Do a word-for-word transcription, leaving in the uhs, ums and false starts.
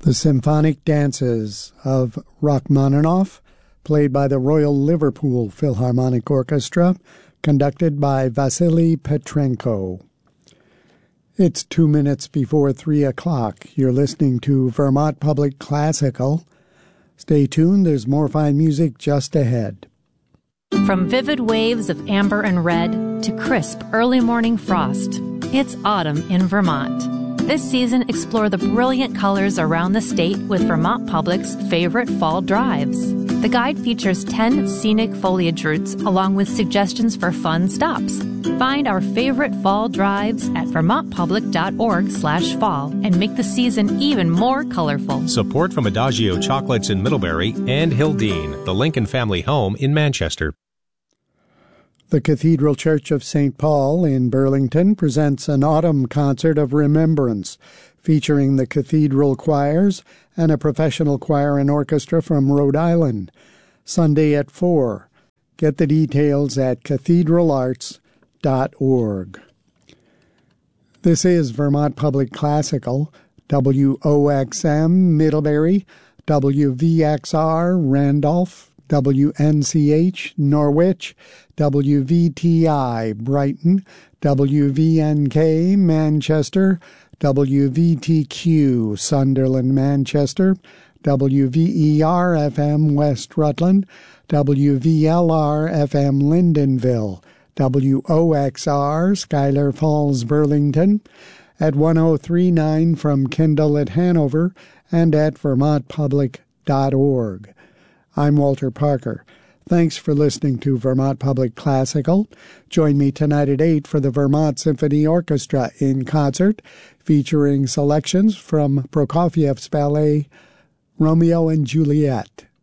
The Symphonic Dances of Rachmaninoff, played by the Royal Liverpool Philharmonic Orchestra, conducted by Vasily Petrenko. It's two minutes before three o'clock. You're listening to Vermont Public Classical. Stay tuned, there's more fine music just ahead. From vivid waves of amber and red to crisp early morning frost, it's autumn in Vermont. This season, explore the brilliant colors around the state with Vermont Public's favorite fall drives. The guide features ten scenic foliage routes along with suggestions for fun stops. Find our favorite fall drives at vermontpublic.org slash fall and make the season even more colorful. Support from Adagio Chocolates in Middlebury and Hildene, the Lincoln family home in Manchester. The Cathedral Church of Saint Paul in Burlington presents an autumn concert of remembrance featuring the cathedral choirs and a professional choir and orchestra from Rhode Island. Sunday at four. Get the details at cathedral arts dot org. This is Vermont Public Classical, W O X M Middlebury, W V X R Randolph, W N C H Norwich, W V T I Brighton, W V N K Manchester, W V T Q Sunderland Manchester, W V E R F M West Rutland, W V L R F M Lyndonville, W O X R Schuyler Falls Burlington, at one oh three point nine from Kendall at Hanover, and at vermont public dot org. I'm Walter Parker. Thanks for listening to Vermont Public Classical. Join me tonight at eight for the Vermont Symphony Orchestra in concert, featuring selections from Prokofiev's ballet Romeo and Juliet.